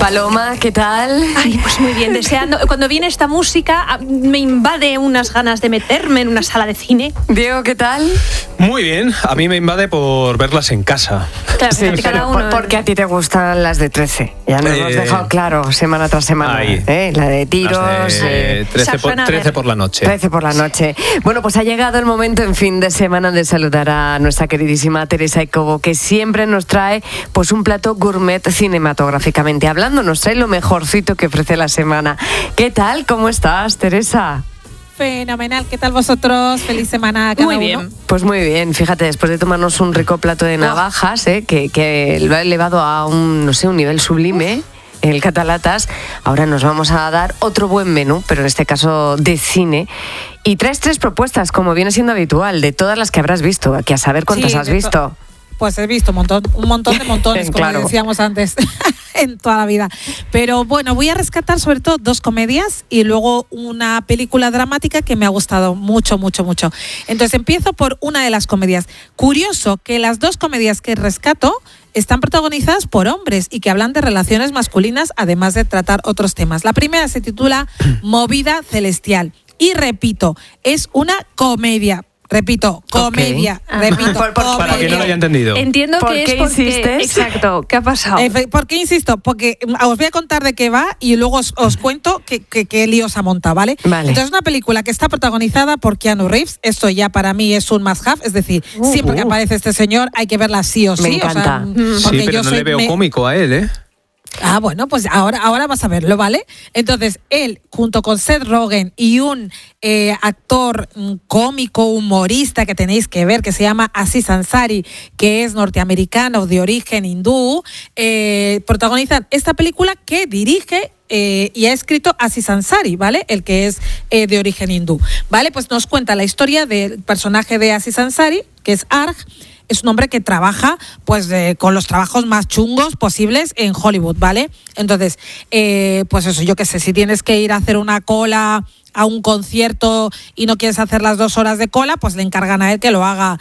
Paloma, ¿qué tal? Ay, pues muy bien, deseando. Cuando viene esta música me invade unas ganas de meterme en una sala de cine. Diego, ¿qué tal? Muy bien, a mí me invade por verlas en casa. Claro, Sí, cada uno. porque a ti te gustan las de 13. Ya nos lo has dejado claro semana tras semana. Ahí. La de tiros. Las de 13 por la noche. 13 por la noche. Bueno, pues ha llegado el momento en fin de semana de saludar a nuestra queridísima Teresa Icobo, que siempre nos trae pues un plato gourmet cinematográficamente hablando. Nos trae lo mejorcito que ofrece la semana. ¿Qué tal? ¿Cómo estás, Teresa? Fenomenal, ¿qué tal vosotros? Feliz semana a cada Muy uno. bien. Pues muy bien, fíjate, después de tomarnos un rico plato de navajas, que lo ha elevado a un nivel sublime, el Catalatas, ahora nos vamos a dar otro buen menú, pero en este caso de cine. Y traes 3 propuestas, como viene siendo habitual, de todas las que habrás visto, que a saber cuántas Sí, has visto. Pues he visto un montón de montones, como Claro. decíamos antes, en toda la vida. Pero bueno, voy a rescatar sobre todo 2 comedias y luego una película dramática que me ha gustado mucho, mucho, mucho. Entonces empiezo por una de las comedias. Curioso que las 2 comedias que rescato están protagonizadas por hombres y que hablan de relaciones masculinas, además de tratar otros temas. La primera se titula Movida Celestial. Y repito, es una comedia. Repito, comedia. Okay. Repito, Para que no lo haya entendido. Entiendo ¿Por que qué es porque... insistes? Exacto, ¿qué ha pasado? ¿Por qué insisto? Porque os voy a contar de qué va y luego os cuento qué líos ha montado, ¿vale? Vale. Entonces, una película que está protagonizada por Keanu Reeves. Esto ya para mí es un must have, es decir, siempre que aparece este señor hay que verla sí o sí. Me encanta. Porque Sí, pero yo no soy le veo cómico a él, ¿eh? Ah, bueno, pues ahora vas a verlo, ¿vale? Entonces, él, junto con Seth Rogen y un actor cómico, humorista que tenéis que ver, que se llama Aziz Ansari, que es norteamericano de origen hindú, protagonizan esta película que dirige y ha escrito Aziz Ansari, ¿vale? El que es de origen hindú, ¿vale? Pues nos cuenta la historia del personaje de Aziz Ansari, que es Arj. Es un hombre que trabaja pues con los trabajos más chungos posibles en Hollywood, ¿vale? Entonces, pues eso, yo qué sé, si tienes que ir a hacer una cola a un concierto y no quieres hacer las 2 horas de cola, pues le encargan a él que lo haga.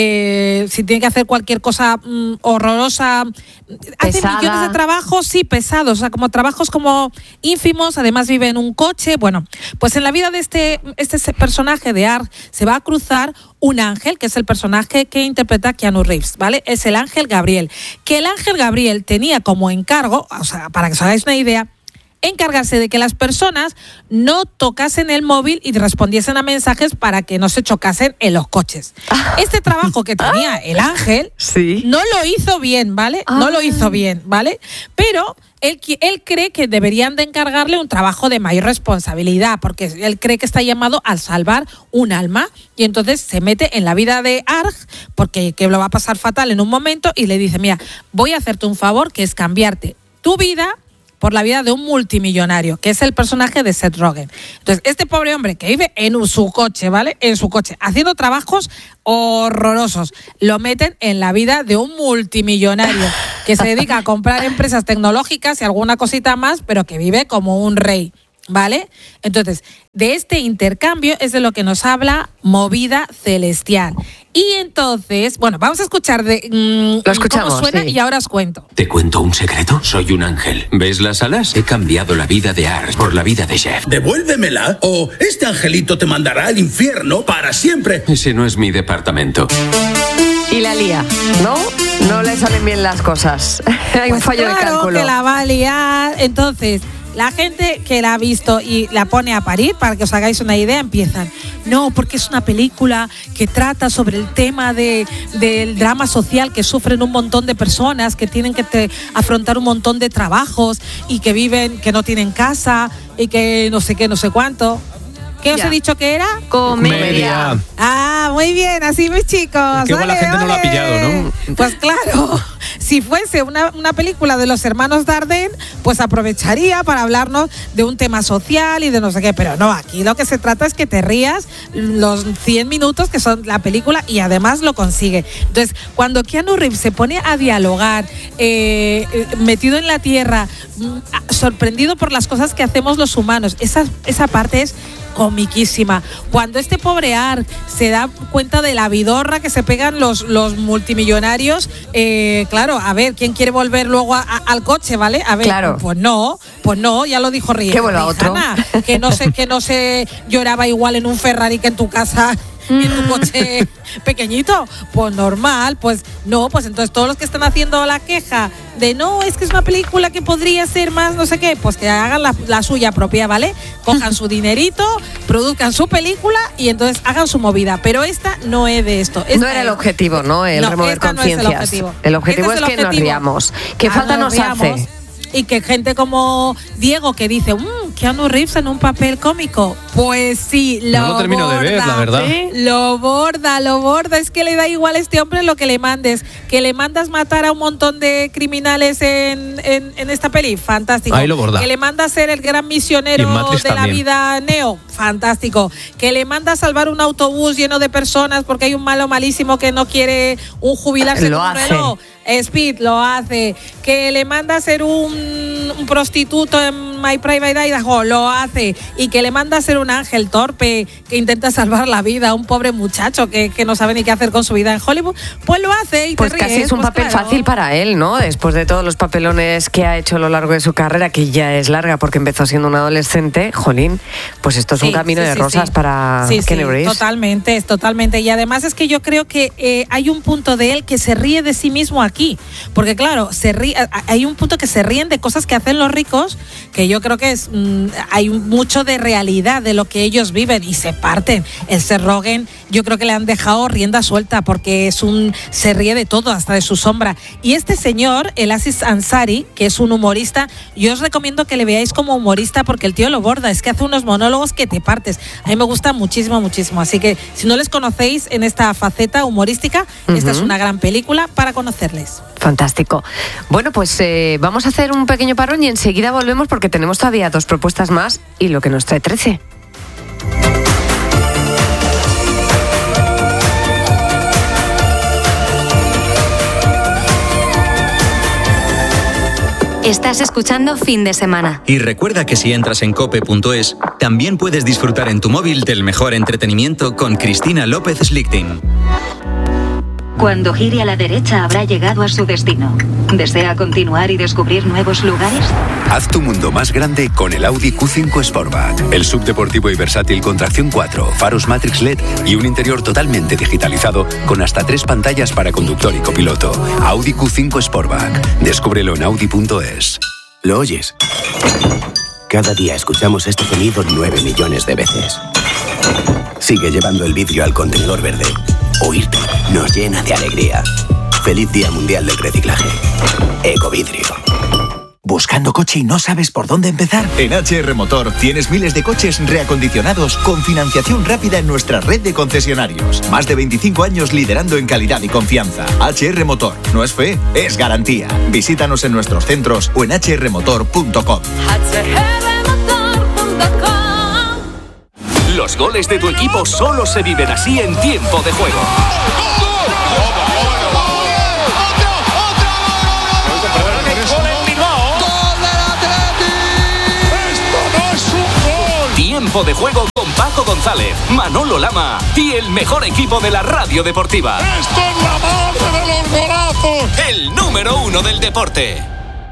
Si tiene que hacer cualquier cosa horrorosa, hace Pesada. millones de trabajos, sí, pesados, o sea, como trabajos como ínfimos, además vive en un coche. Bueno, pues en la vida de este personaje de Arj se va a cruzar un ángel, que es el personaje que interpreta Keanu Reeves, ¿vale? Es el ángel Gabriel, que el ángel Gabriel tenía como encargo, o sea, para que os hagáis una idea, encargarse de que las personas no tocasen el móvil y respondiesen a mensajes para que no se chocasen en los coches. Este trabajo que tenía el ángel Sí. no lo hizo bien, ¿vale? No lo hizo bien, ¿vale? Pero él cree que deberían de encargarle un trabajo de mayor responsabilidad, porque él cree que está llamado a salvar un alma, y entonces se mete en la vida de Arj, porque que lo va a pasar fatal en un momento, y le dice, mira, voy a hacerte un favor, que es cambiarte tu vida por la vida de un multimillonario, que es el personaje de Seth Rogen. Entonces, este pobre hombre que vive en su coche, ¿vale? En su coche, haciendo trabajos horrorosos, lo meten en la vida de un multimillonario que se dedica a comprar empresas tecnológicas y alguna cosita más, pero que vive como un rey, ¿vale? Entonces, de este intercambio es de lo que nos habla Movida Celestial. Y entonces, bueno, vamos a escuchar Lo escuchamos, cómo suena, sí. y ahora os cuento. ¿Te cuento un secreto? Soy un ángel. ¿Ves las alas? He cambiado la vida de Arj por la vida de Jeff. Devuélvemela o este angelito te mandará al infierno para siempre. Ese no es mi departamento. Y la lía, ¿no? No le salen bien las cosas. Hay un Pues fallo de claro cálculo. que la va a liar. Entonces, la gente que la ha visto y la pone a parir, para que os hagáis una idea, empiezan. No, porque es una película que trata sobre el tema del drama social que sufren un montón de personas, que tienen que afrontar un montón de trabajos y que viven, que no tienen casa y que no sé qué, no sé cuánto. ¿Qué os Ya. he dicho que era? Comedia. Ah, muy bien, así mis chicos. Qué buena gente no lo ha pillado, ¿no? Pues claro, si fuese una película de los hermanos Dardenne, pues aprovecharía para hablarnos de un tema social y de no sé qué, pero no, aquí lo que se trata es que te rías los 100 minutos que son la película y además lo consigue. Entonces, cuando Keanu Reeves se pone a dialogar, metido en la tierra, sorprendido por las cosas que hacemos los humanos, esa parte es comiquísima. Cuando este pobre Ark se da cuenta de la vidorra que se pegan los multimillonarios, claro, a ver, ¿quién quiere volver luego al coche, vale? A ver, claro. Pues no, ya lo dijo Rihanna. Que vuelva otro. Que no se lloraba igual en un Ferrari que en tu casa. En tu coche pequeñito, pues normal, pues no, pues entonces todos los que están haciendo la queja de no, es que es una película que podría ser más no sé qué, pues que hagan la suya propia, ¿vale? Cojan su dinerito, produzcan su película y entonces hagan su movida, pero esta no es de esto. No era el objetivo, ¿no? El remover conciencias. No es el objetivo. El objetivo es que nos riamos. ¿Qué falta nos hace? Y que gente como Diego que dice, Keanu Reeves en un papel cómico, pues sí, no lo termino de ver, la verdad. Lo borda, es que le da igual a este hombre lo que le mandes. Que le mandas matar a un montón de criminales en esta peli, fantástico. Ahí lo borda. Que le mandas ser el gran misionero de la vida Neo, fantástico. Que le mandas salvar un autobús lleno de personas porque hay un malo malísimo que no quiere jubilarse en un reloj. Speed lo hace. Que le manda a ser un prostituto en My Private Idaho, lo hace. Y que le manda a ser un ángel torpe que intenta salvar la vida a un pobre muchacho que no sabe ni qué hacer con su vida en Hollywood, pues lo hace y pues te ríes. Casi es un papel fácil para él, ¿no? Después de todos los papelones que ha hecho a lo largo de su carrera, que ya es larga porque empezó siendo un adolescente, jolín, pues esto es un camino de rosas para Keanu Reeves. Totalmente. Y además es que yo creo que hay un punto de él que se ríe de sí mismo aquí. Porque claro, hay un punto que se ríen de cosas que hacen los ricos, que yo creo que hay mucho de realidad de lo que ellos viven y se parten. El Seth Rogen, yo creo que le han dejado rienda suelta porque se ríe de todo, hasta de su sombra. Y este señor, el Aziz Ansari, que es un humorista, yo os recomiendo que le veáis como humorista porque el tío lo borda, es que hace unos monólogos que te partes. A mí me gusta muchísimo. Así que si no les conocéis en esta faceta humorística, esta es una gran película para conocerles. Fantástico. Bueno, pues vamos a hacer un pequeño parón y enseguida volvemos porque tenemos todavía 2 propuestas más y lo que nos trae 13. Estás escuchando Fin de Semana. Y recuerda que si entras en cope.es, también puedes disfrutar en tu móvil del mejor entretenimiento con Cristina López Slichting. Cuando gire a la derecha habrá llegado a su destino. ¿Desea continuar y descubrir nuevos lugares? Haz tu mundo más grande con el Audi Q5 Sportback. El subdeportivo y versátil con tracción 4, faros Matrix LED y un interior totalmente digitalizado con hasta 3 pantallas para conductor y copiloto. Audi Q5 Sportback. Descúbrelo en Audi.es. ¿Lo oyes? Cada día escuchamos este sonido 9 millones de veces. Sigue llevando el vidrio al contenedor verde. Oírte nos llena de alegría. Feliz Día Mundial del Reciclaje. Ecovidrio. ¿Buscando coche y no sabes por dónde empezar? En HR Motor tienes miles de coches reacondicionados con financiación rápida en nuestra red de concesionarios. Más de 25 años liderando en calidad y confianza. HR Motor. No es fe, es garantía. Visítanos en nuestros centros o en hrmotor.com. Los goles de tu equipo solo se viven así en tiempo de juego. Tiempo de juego con Paco González, Manolo Lama y el mejor equipo de la radio deportiva. ¡Esto es la madre de los golazos! El número 1 del deporte.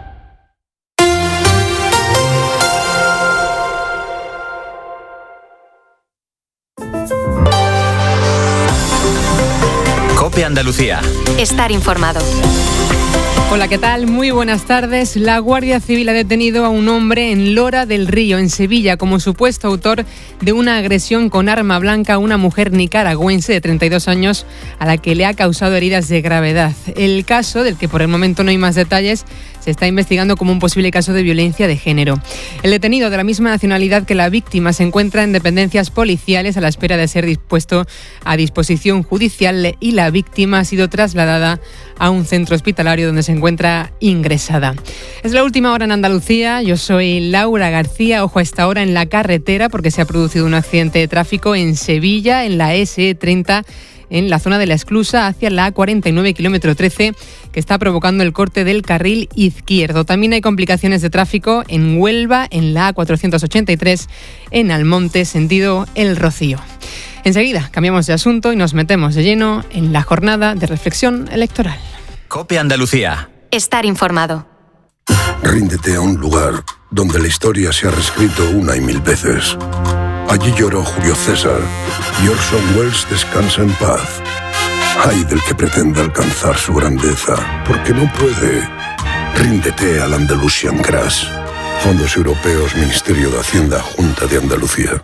COPE Andalucía. Estar informado. Hola, ¿qué tal? Muy buenas tardes. La Guardia Civil ha detenido a un hombre en Lora del Río, en Sevilla, como supuesto autor de una agresión con arma blanca a una mujer nicaragüense de 32 años a la que le ha causado heridas de gravedad. El caso, del que por el momento no hay más detalles, se está investigando como un posible caso de violencia de género. El detenido, de la misma nacionalidad que la víctima, se encuentra en dependencias policiales a la espera de ser puesto a disposición judicial y la víctima ha sido trasladada a un centro hospitalario donde se encuentra ingresada. Es la última hora en Andalucía. Yo soy Laura García. Ojo a esta hora en la carretera porque se ha producido un accidente de tráfico en Sevilla, en la SE30, en la zona de la Esclusa hacia la A49 kilómetro 13, que está provocando el corte del carril izquierdo. También hay complicaciones de tráfico en Huelva, en la A483, en Almonte, sentido El Rocío. Enseguida cambiamos de asunto y nos metemos de lleno en la jornada de reflexión electoral. COPE Andalucía. Estar informado. Ríndete a un lugar donde la historia se ha reescrito una y mil veces. Allí lloró Julio César y Orson Welles descansa en paz. Ay del que pretenda alcanzar su grandeza, porque no puede. Ríndete al Andalusian Crash. Fondos Europeos, Ministerio de Hacienda, Junta de Andalucía.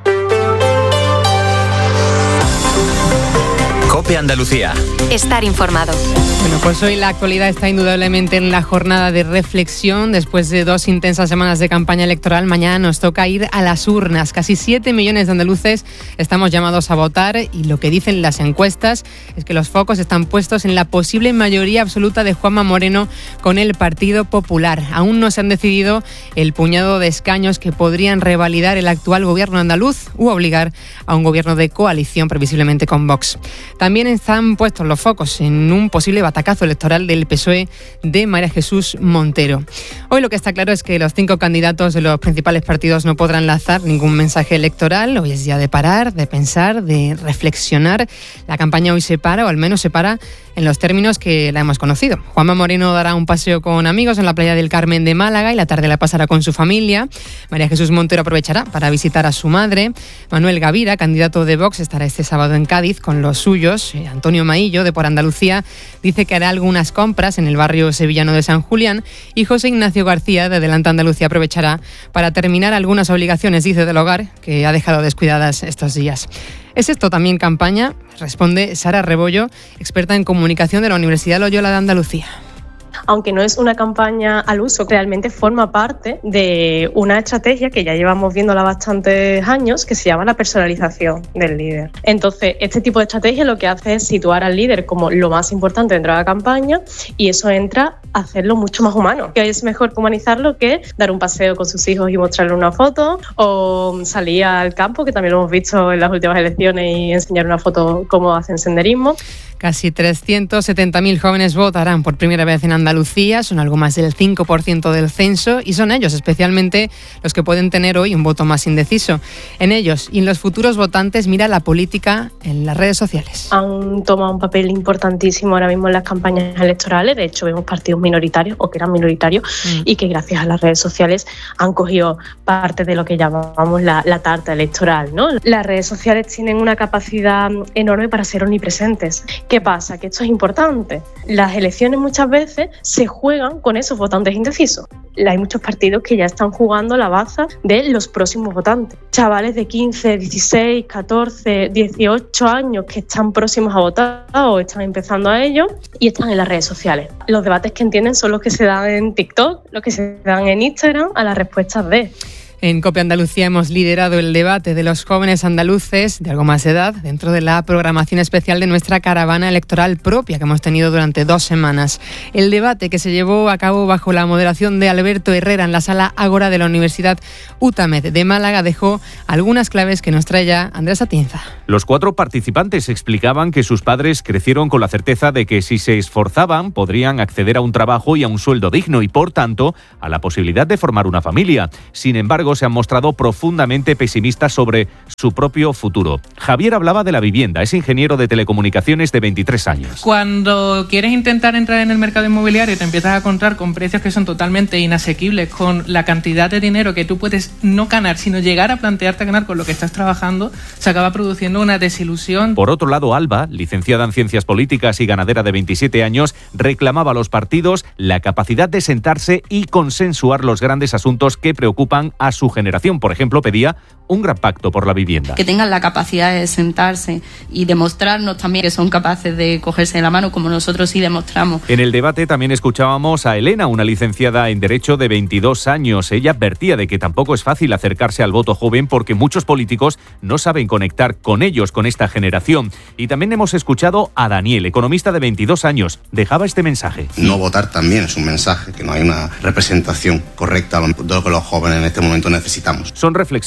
COPE Andalucía. Estar informado. Bueno, pues hoy la actualidad está indudablemente en la jornada de reflexión. Después de 2 intensas semanas de campaña electoral, mañana nos toca ir a las urnas. Casi 7 millones de andaluces estamos llamados a votar y lo que dicen las encuestas es que los focos están puestos en la posible mayoría absoluta de Juanma Moreno con el Partido Popular. Aún no se han decidido el puñado de escaños que podrían revalidar el actual gobierno andaluz u obligar a un gobierno de coalición, previsiblemente con Vox. También están puestos los focos en un posible batacazo electoral del PSOE de María Jesús Montero. Hoy lo que está claro es que los 5 candidatos de los principales partidos no podrán lanzar ningún mensaje electoral. Hoy es día de parar, de pensar, de reflexionar. La campaña hoy se para, o al menos se para en los términos que la hemos conocido. Juanma Moreno dará un paseo con amigos en la playa del Carmen de Málaga y la tarde la pasará con su familia. María Jesús Montero aprovechará para visitar a su madre. Manuel Gavira, candidato de Vox, estará este sábado en Cádiz con los suyos. Antonio Maillo, de Por Andalucía, dice que hará algunas compras en el barrio sevillano de San Julián, y José Ignacio García, de Adelante Andalucía, aprovechará para terminar algunas obligaciones, dice, del hogar que ha dejado descuidadas estos días. ¿Es esto también campaña? Responde Sara Rebollo, experta en comunicación de la Universidad Loyola de Andalucía. Aunque no es una campaña al uso, realmente forma parte de una estrategia que ya llevamos viéndola bastantes años, que se llama la personalización del líder. Entonces, este tipo de estrategia lo que hace es situar al líder como lo más importante dentro de la campaña, y eso entra a hacerlo mucho más humano. Que es mejor humanizarlo que dar un paseo con sus hijos y mostrarle una foto, o salir al campo, que también lo hemos visto en las últimas elecciones, y enseñar una foto cómo hacen senderismo. Casi 370.000 jóvenes votarán por primera vez en Andalucía, son algo más del 5% del censo, y son ellos especialmente los que pueden tener hoy un voto más indeciso. En ellos y en los futuros votantes mira la política en las redes sociales. Han tomado un papel importantísimo ahora mismo en las campañas electorales. De hecho, vemos partidos minoritarios o que eran minoritarios y que gracias a las redes sociales han cogido parte de lo que llamamos la tarta electoral, ¿no? Las redes sociales tienen una capacidad enorme para ser omnipresentes. ¿Qué pasa? Que esto es importante. Las elecciones muchas veces se juegan con esos votantes indecisos. Hay muchos partidos que ya están jugando la baza de los próximos votantes. Chavales de 15, 16, 14, 18 años que están próximos a votar o están empezando a ello y están en las redes sociales. Los debates que entienden son los que se dan en TikTok, los que se dan en Instagram a las respuestas de... En COPE Andalucía hemos liderado el debate de los jóvenes andaluces de algo más de edad dentro de la programación especial de nuestra caravana electoral propia que hemos tenido durante 2 semanas. El debate, que se llevó a cabo bajo la moderación de Alberto Herrera en la sala Ágora de la Universidad UTAMED de Málaga, dejó algunas claves que nos trae ya Andrés Atienza. Los 4 participantes explicaban que sus padres crecieron con la certeza de que si se esforzaban podrían acceder a un trabajo y a un sueldo digno y, por tanto, a la posibilidad de formar una familia. Sin embargo, se han mostrado profundamente pesimistas sobre su propio futuro. Javier hablaba de la vivienda, es ingeniero de telecomunicaciones de 23 años. Cuando quieres intentar entrar en el mercado inmobiliario te empiezas a encontrar con precios que son totalmente inasequibles, con la cantidad de dinero que tú puedes no ganar, sino llegar a plantearte ganar con lo que estás trabajando, se acaba produciendo una desilusión. Por otro lado, Alba, licenciada en Ciencias Políticas y ganadera de 27 años, reclamaba a los partidos la capacidad de sentarse y consensuar los grandes asuntos que preocupan a su generación. Por ejemplo, pedía un gran pacto por la vivienda. Que tengan la capacidad de sentarse y demostrarnos también que son capaces de cogerse de la mano como nosotros sí demostramos. En el debate también escuchábamos a Elena, una licenciada en Derecho de 22 años. Ella advertía de que tampoco es fácil acercarse al voto joven porque muchos políticos no saben conectar con ellos, con esta generación. Y también hemos escuchado a Daniel, economista de 22 años. Dejaba este mensaje. No votar también es un mensaje, que no hay una representación correcta de lo que los jóvenes en este momento necesitamos. Son reflexiones, puntos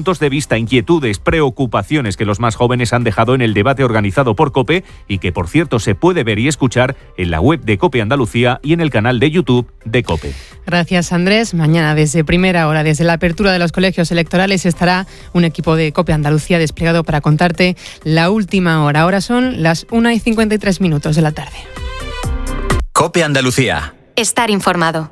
puntos de vista, inquietudes, preocupaciones que los más jóvenes han dejado en el debate organizado por COPE y que, por cierto, se puede ver y escuchar en la web de COPE Andalucía y en el canal de YouTube de COPE. Gracias, Andrés. Mañana, desde primera hora, desde la apertura de los colegios electorales, estará un equipo de COPE Andalucía desplegado para contarte la última hora. Ahora son las 1:53 de la tarde. COPE Andalucía. Estar informado.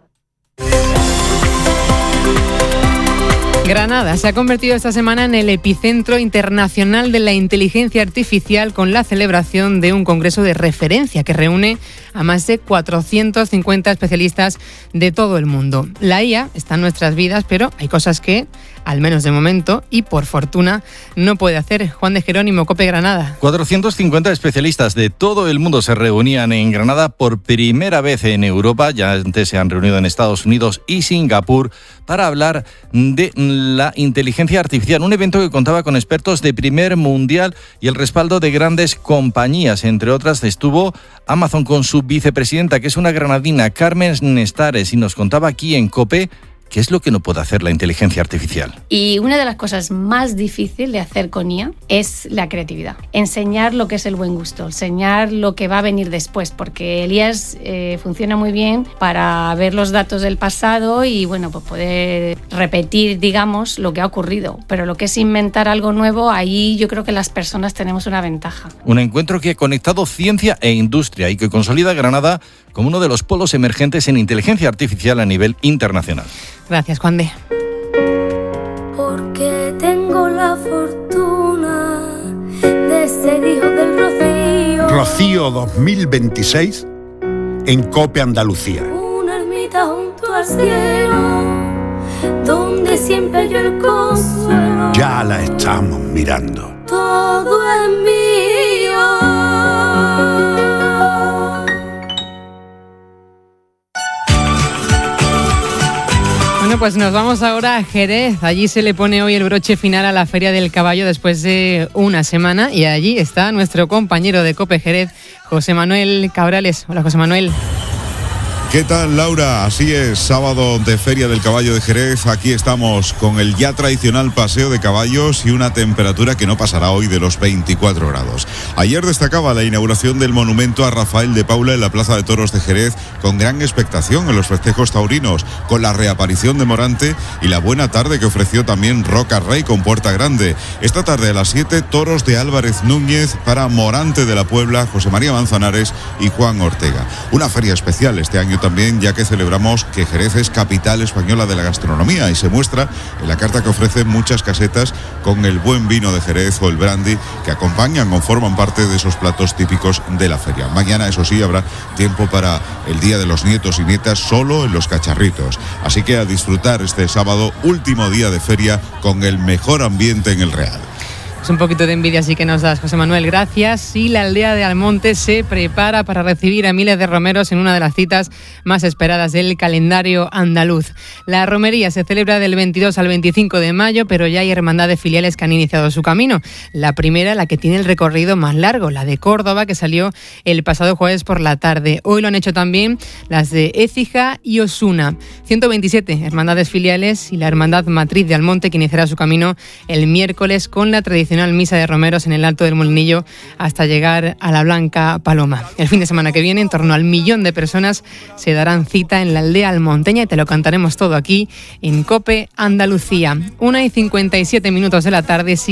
Granada se ha convertido esta semana en el epicentro internacional de la inteligencia artificial con la celebración de un congreso de referencia que reúne a más de 450 especialistas de todo el mundo. La IA está en nuestras vidas, pero hay cosas que, al menos de momento, y por fortuna, no puede hacer. Juan de Jerónimo, COPE Granada. 450 especialistas de todo el mundo se reunían en Granada por primera vez en Europa. Ya antes se han reunido en Estados Unidos y Singapur para hablar de la inteligencia artificial. Un evento que contaba con expertos de primer mundial y el respaldo de grandes compañías. Entre otras estuvo Amazon con su vicepresidenta, que es una granadina, Carmen Nestares, y nos contaba aquí en COPE ¿qué es lo que no puede hacer la inteligencia artificial? Y una de las cosas más difíciles de hacer con IA es la creatividad. Enseñar lo que es el buen gusto, enseñar lo que va a venir después, porque el IA funciona muy bien para ver los datos del pasado y bueno, pues poder repetir, digamos, lo que ha ocurrido. Pero lo que es inventar algo nuevo, ahí yo creo que las personas tenemos una ventaja. Un encuentro que ha conectado ciencia e industria y que consolida a Granada como uno de los polos emergentes en inteligencia artificial a nivel internacional. Gracias, Juan de. Porque tengo la fortuna de ser hijo del Rocío. Rocío 2026 en COPE Andalucía. Una ermita junto al cielo, donde siempre yo el consuelo. Ya la estamos mirando. Todo es mío. Bueno, pues nos vamos ahora a Jerez. Allí se le pone hoy el broche final a la Feria del Caballo después de una semana y allí está nuestro compañero de COPE Jerez, José Manuel Cabrales. Hola, José Manuel. ¿Qué tal, Laura? Así es, sábado de Feria del Caballo de Jerez. Aquí estamos con el ya tradicional paseo de caballos y una temperatura que no pasará hoy de los 24 grados. Ayer destacaba la inauguración del monumento a Rafael de Paula en la Plaza de Toros de Jerez, con gran expectación en los festejos taurinos, con la reaparición de Morante y la buena tarde que ofreció también Roca Rey con Puerta Grande. Esta tarde a las 7, toros de Álvarez Núñez para Morante de la Puebla, José María Manzanares y Juan Ortega. Una feria especial este año también, ya que celebramos que Jerez es capital española de la gastronomía y se muestra en la carta que ofrecen muchas casetas con el buen vino de Jerez o el brandy que acompañan o forman parte de esos platos típicos de la feria. Mañana, eso sí, habrá tiempo para el Día de los Nietos y Nietas solo en los Cacharritos. Así que a disfrutar este sábado, último día de feria, con el mejor ambiente en el Real. Un poquito de envidia sí que nos das, José Manuel, gracias. Y la aldea de Almonte se prepara para recibir a miles de romeros en una de las citas más esperadas del calendario andaluz. La romería se celebra del 22 al 25 de mayo, pero ya hay hermandades filiales que han iniciado su camino. La primera, la que tiene el recorrido más largo, la de Córdoba, que salió el pasado jueves por la tarde. Hoy lo han hecho también las de Écija y Osuna. 127 hermandades filiales y la hermandad matriz de Almonte, que iniciará su camino el miércoles con la tradicional misa de romeros en el Alto del Molinillo hasta llegar a la Blanca Paloma. El fin de semana que viene, en torno al 1.000.000 de personas se darán cita en la aldea almonteña y te lo cantaremos todo aquí en COPE Andalucía. 1:57 de la tarde.